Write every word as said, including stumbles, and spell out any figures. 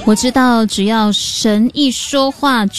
我知道，只要神一说话，